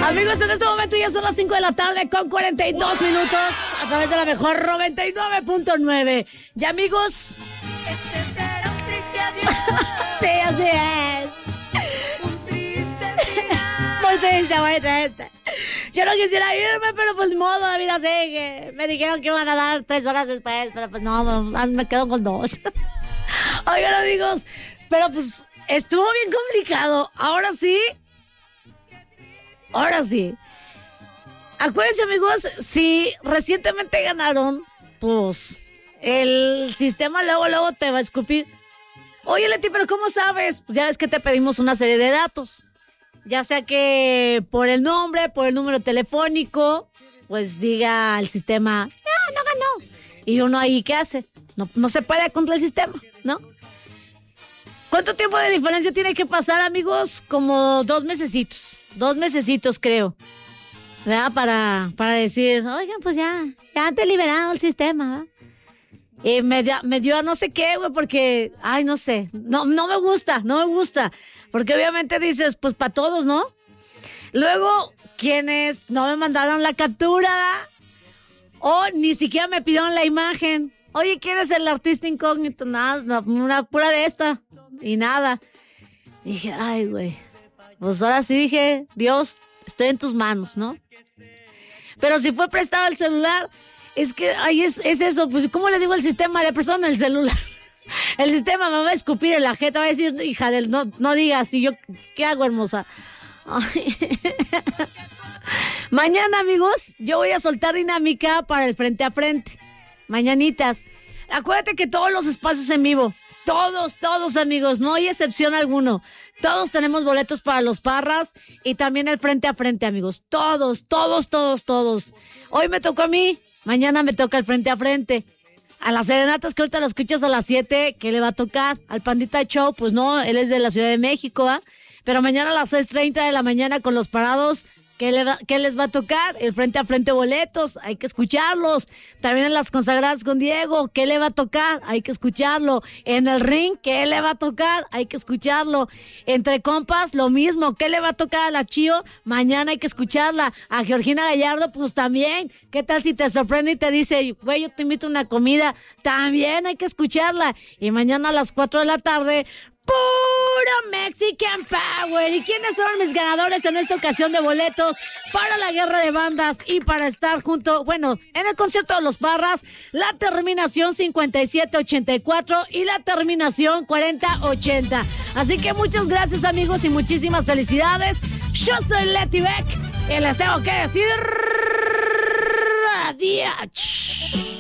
Amigos, en este momento ya son las 5 de la tarde con 42 minutos a través de la mejor 99.9. Y amigos... Este será un triste adiós. Sí, así es. Un triste final. Muy triste, muy triste. Yo no quisiera irme, pero pues modo, la vida sigue. Me dijeron que iban a dar 3 horas después, pero pues no, me quedo con 2. Oigan, amigos, pero pues estuvo bien complicado. Ahora sí. Acuérdense, amigos, si recientemente ganaron, pues el sistema luego te va a escupir. Oye, Leti, pero ¿cómo sabes? Pues ya ves que te pedimos una serie de datos. Ya sea que por el nombre, por el número telefónico, pues diga al sistema, no ganó. Y uno ahí, ¿qué hace? No se puede contra el sistema, ¿no? ¿Cuánto tiempo de diferencia tiene que pasar, amigos? Como 2 mesecitos. 2 mesecitos, creo. ¿Verdad? Para decir, oigan, pues ya te he liberado el sistema, ¿verdad? Y me dio a no sé qué, güey, porque, ay, no sé, no me gusta. Porque obviamente dices, pues para todos, ¿no? Luego, quienes no me mandaron la captura o ni siquiera me pidieron la imagen. Oye, ¿quién es el artista incógnito? Nada, una pura de esta. Y nada. Dije, ay, güey. Pues ahora sí dije, Dios, estoy en tus manos, ¿no? Pero si fue prestado el celular, es que, ay, es eso. Pues, ¿cómo le digo al sistema? Le prestaron el celular. El sistema me va a escupir en la jeta, va a decir, hija del, no digas, y yo, ¿qué hago, hermosa? Ay. Mañana, amigos, yo voy a soltar dinámica para el frente a frente. Mañanitas. Acuérdate que todos los espacios en vivo, todos, amigos, no hay excepción alguno. Todos tenemos boletos para los Parras y también el frente a frente, amigos. Todos. Hoy me tocó a mí, mañana me toca el frente a frente. A las serenatas que ahorita lo escuchas a las 7, ¿qué le va a tocar? Al Pandita Show, pues no, él es de la Ciudad de México, ¿ah? Pero mañana a las 6:30 de la mañana con los parados, ¿qué les va a tocar? El frente a frente boletos, hay que escucharlos. También en las consagradas con Diego, ¿qué le va a tocar? Hay que escucharlo. En el ring, ¿qué le va a tocar? Hay que escucharlo. Entre compas, lo mismo, ¿qué le va a tocar a la Chío? Mañana hay que escucharla. A Georgina Gallardo, pues también. ¿Qué tal si te sorprende y te dice, güey, yo te invito a una comida? También hay que escucharla. Y mañana a las 4 de la tarde, puro Mexican Power. ¿Y quiénes fueron mis ganadores en esta ocasión de boletos para la guerra de bandas y para estar junto, bueno, en el concierto de los Parras? La terminación 5784 y la terminación 4080. Así que muchas gracias, amigos, y muchísimas felicidades. Yo soy Leti Beck y les tengo que decir adiós.